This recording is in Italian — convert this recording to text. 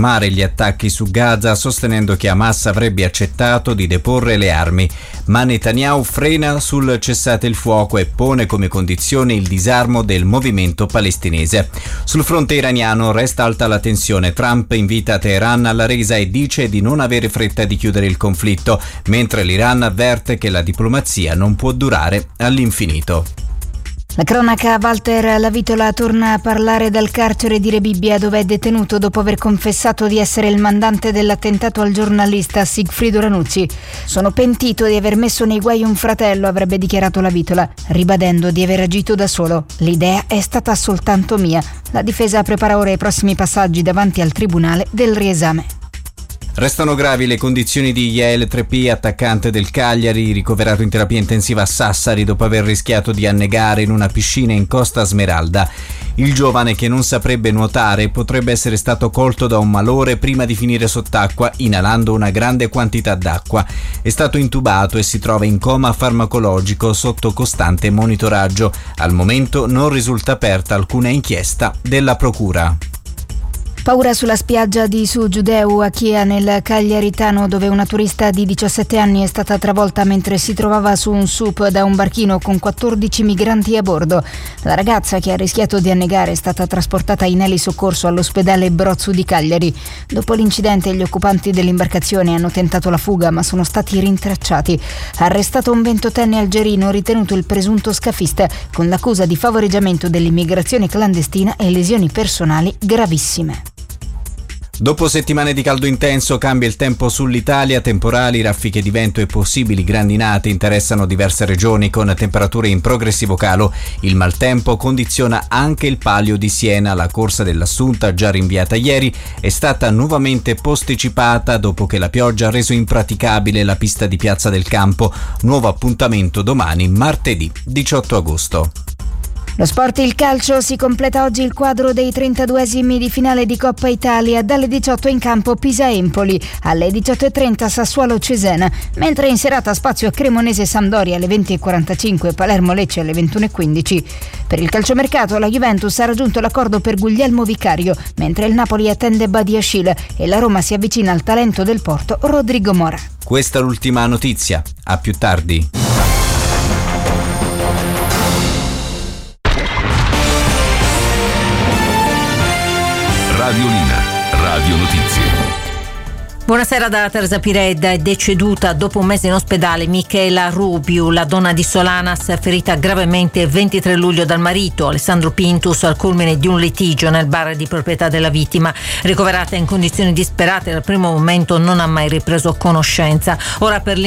fermare gli attacchi su Gaza, sostenendo che Hamas avrebbe accettato di deporre le armi. Ma Netanyahu frena sul cessate il fuoco e pone come condizione il disarmo del movimento palestinese. Sul fronte iraniano resta alta la tensione. Trump invita Teheran alla resa e dice di non avere fretta di chiudere il conflitto, mentre l'Iran avverte che la diplomazia non può durare all'infinito. La cronaca. Walter Lavitola torna a parlare dal carcere di Rebibbia, dove è detenuto dopo aver confessato di essere il mandante dell'attentato al giornalista Sigfrido Ranucci. Sono pentito di aver messo nei guai un fratello, avrebbe dichiarato Lavitola, ribadendo di aver agito da solo. L'idea è stata soltanto mia. La difesa prepara ora i prossimi passaggi davanti al tribunale del riesame. Restano gravi le condizioni di Yael Treppi, attaccante del Cagliari, ricoverato in terapia intensiva a Sassari dopo aver rischiato di annegare in una piscina in Costa Smeralda. Il giovane, che non saprebbe nuotare, potrebbe essere stato colto da un malore prima di finire sott'acqua inalando una grande quantità d'acqua. È stato intubato e si trova in coma farmacologico sotto costante monitoraggio. Al momento non risulta aperta alcuna inchiesta della procura. Paura sulla spiaggia di Su Giudeu a Chia, nel Cagliaritano, dove una turista di 17 anni è stata travolta mentre si trovava su un SUP da un barchino con 14 migranti a bordo. La ragazza, che ha rischiato di annegare, è stata trasportata in elisoccorso all'ospedale Brozzu di Cagliari. Dopo l'incidente gli occupanti dell'imbarcazione hanno tentato la fuga, ma sono stati rintracciati. Arrestato un 28enne algerino ritenuto il presunto scafista, con l'accusa di favoreggiamento dell'immigrazione clandestina e lesioni personali gravissime. Dopo settimane di caldo intenso cambia il tempo sull'Italia. Temporali, raffiche di vento e possibili grandinate interessano diverse regioni con temperature in progressivo calo. Il maltempo condiziona anche il Palio di Siena. La corsa dell'Assunta, già rinviata ieri, è stata nuovamente posticipata dopo che la pioggia ha reso impraticabile la pista di Piazza del Campo. Nuovo appuntamento domani, martedì 18 agosto. Lo sport, il calcio, si completa oggi il quadro dei 32esimi di finale di Coppa Italia. Dalle 18 in campo Pisa-Empoli, alle 18:30 Sassuolo-Cesena, mentre in serata spazio a Cremonese-Sampdoria alle 20:45, Palermo-Lecce alle 21:15. Per il calciomercato la Juventus ha raggiunto l'accordo per Guglielmo Vicario, mentre il Napoli attende Badiashile e la Roma si avvicina al talento del Porto Rodrigo Mora. Questa è l'ultima notizia. A più tardi. Radiolina, Radio Notizie. Buonasera da Teresa Piredda. È deceduta dopo un mese in ospedale Michela Rubiu, la donna di Solanas, ferita gravemente il 23 luglio dal marito Alessandro Pintus al culmine di un litigio nel bar di proprietà della vittima. Ricoverata in condizioni disperate, dal primo momento non ha mai ripreso conoscenza. Ora per